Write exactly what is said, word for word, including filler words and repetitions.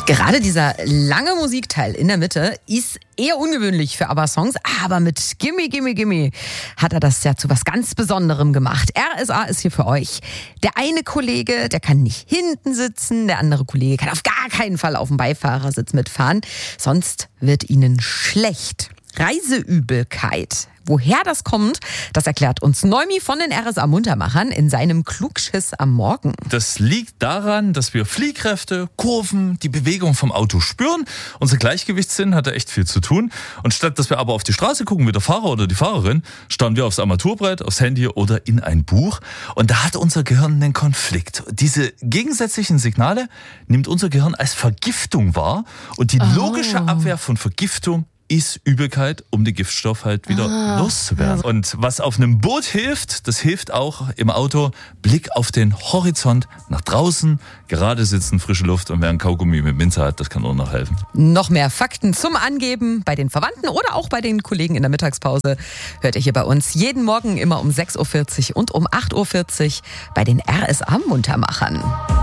Gerade dieser lange Musikteil in der Mitte ist eher ungewöhnlich für ABBA-Songs, aber mit Gimme, Gimme, Gimme hat er das ja zu was ganz Besonderem gemacht. R S A ist hier für euch. Der eine Kollege, der kann nicht hinten sitzen, der andere Kollege kann auf gar keinen Fall auf dem Beifahrersitz mitfahren, sonst wird ihnen schlecht. Reiseübelkeit. Woher das kommt, das erklärt uns Neumi von den R S A-Muntermachern in seinem Klugschiss am Morgen. Das liegt daran, dass wir Fliehkräfte, Kurven, die Bewegung vom Auto spüren. Unser Gleichgewichtssinn hat da echt viel zu tun. Und statt dass wir aber auf die Straße gucken wie der Fahrer oder die Fahrerin, starren wir aufs Armaturenbrett, aufs Handy oder in ein Buch. Und da hat unser Gehirn einen Konflikt. Diese gegensätzlichen Signale nimmt unser Gehirn als Vergiftung wahr. Und die logische Abwehr von Vergiftung ist Übelkeit, um den Giftstoff halt wieder ah. loszuwerden. Und was auf einem Boot hilft, das hilft auch im Auto. Blick auf den Horizont, nach draußen, gerade sitzen, frische Luft und wer ein Kaugummi mit Minze hat, das kann auch noch helfen. Noch mehr Fakten zum Angeben bei den Verwandten oder auch bei den Kollegen in der Mittagspause hört ihr hier bei uns jeden Morgen immer um sechs Uhr vierzig und um acht Uhr vierzig bei den R S A-Muntermachern.